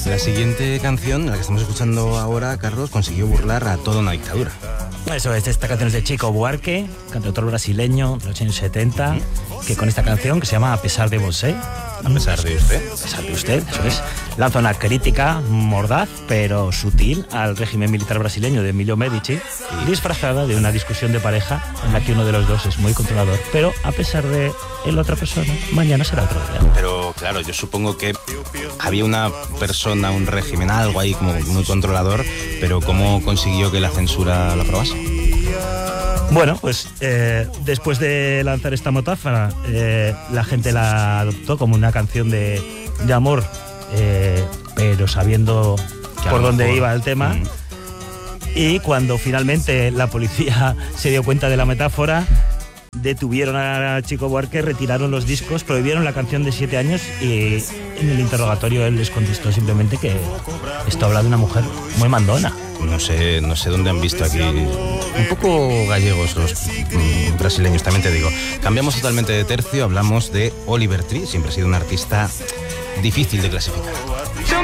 La siguiente canción, la que estamos escuchando ahora, Carlos, consiguió burlar a toda una dictadura. Eso es, esta canción es de Chico Buarque, cantautor brasileño de los años 70, que con esta canción, que se llama A pesar de você, A pesar de usted. a pesar de usted, eso es, lanza una crítica mordaz pero sutil al régimen militar brasileño de Emilio Medici, disfrazada de una discusión de pareja en la que uno de los dos es muy controlador, pero a pesar de la otra persona, mañana será otro día. Pero claro, yo supongo que había una persona, un régimen, algo ahí como muy controlador, pero ¿cómo consiguió que la censura lo aprobase? Bueno, pues después de lanzar esta metáfora, la gente la adoptó como una canción de amor, pero sabiendo Que a por lo dónde mejor, iba el tema. Y cuando finalmente la policía se dio cuenta de la metáfora, detuvieron a Chico Buarque, retiraron los discos, prohibieron la canción de 7 años y en el interrogatorio él les contestó simplemente que esto habla de una mujer muy mandona. No sé dónde han visto aquí. Un poco gallegos los brasileños, también te digo. Cambiamos totalmente de tercio, hablamos de Oliver Tree. Siempre ha sido un artista difícil de clasificar.